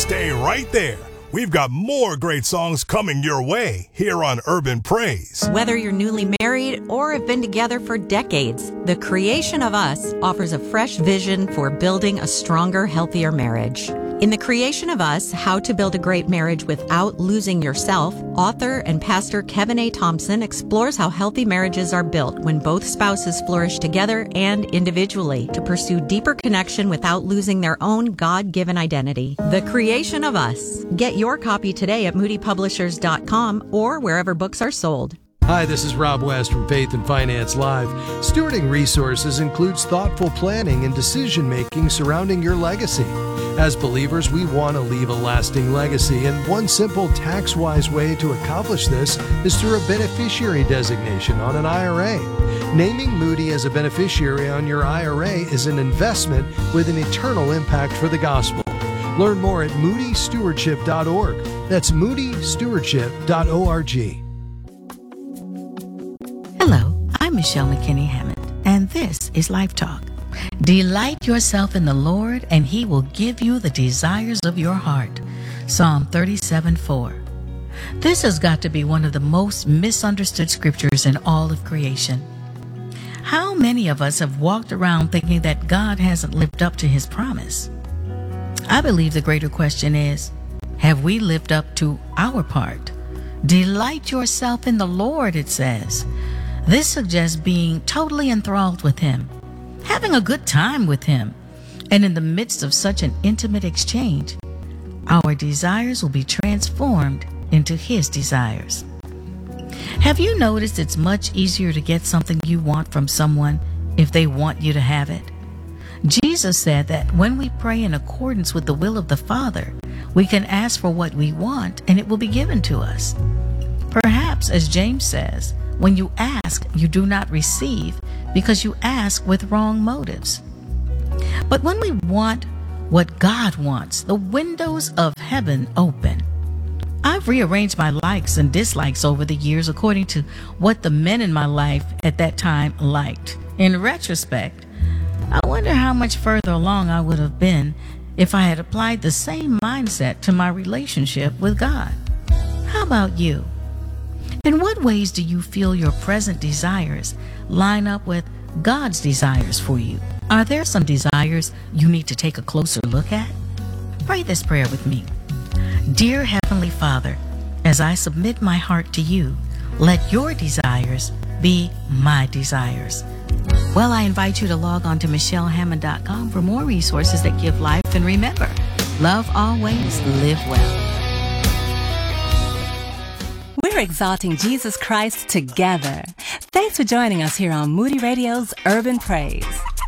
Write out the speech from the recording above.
Stay right there. We've got more great songs coming your way here on Urban Praise. Whether you're newly married or have been together for decades, The Creation of Us offers a fresh vision for building a stronger, healthier marriage. In The Creation of Us, How to Build a Great Marriage Without Losing Yourself, author and pastor Kevin A. Thompson explores how healthy marriages are built when both spouses flourish together and individually to pursue deeper connection without losing their own God-given identity. The Creation of Us. Get your copy today at moodypublishers.com or wherever books are sold. Hi, this is Rob West from Faith and Finance Live. Stewarding resources includes thoughtful planning and decision-making surrounding your legacy. As believers, we want to leave a lasting legacy, and one simple tax-wise way to accomplish this is through a beneficiary designation on an IRA. Naming Moody as a beneficiary on your IRA is an investment with an eternal impact for the gospel. Learn more at moodystewardship.org. That's moodystewardship.org. Hello, I'm Michelle McKinney Hammond, and this is Life Talk. Delight yourself in the Lord, and He will give you the desires of your heart. Psalm 37:4. This has got to be one of the most misunderstood scriptures in all of creation. How many of us have walked around thinking that God hasn't lived up to His promise? I believe the greater question is, have we lived up to our part? Delight yourself in the Lord, it says. This suggests being totally enthralled with Him, having a good time with Him, and in the midst of such an intimate exchange, our desires will be transformed into His desires. Have you noticed it's much easier to get something you want from someone if they want you to have it? Jesus said that when we pray in accordance with the will of the Father, we can ask for what we want and it will be given to us. Perhaps, as James says, when you ask, you do not receive because you ask with wrong motives. But when we want what God wants, the windows of heaven open. I've rearranged my likes and dislikes over the years according to what the men in my life at that time liked. In retrospect, I wonder how much further along I would have been if I had applied the same mindset to my relationship with God. How about you? In what ways do you feel your present desires line up with God's desires for you? Are there some desires you need to take a closer look at? Pray this prayer with me. Dear Heavenly Father, as I submit my heart to you, let your desires be my desires. Well, I invite you to log on to michellehammond.com for more resources that give life. And remember, love always, live well. We're exalting Jesus Christ together. Thanks for joining us here on Moody Radio's Urban Praise.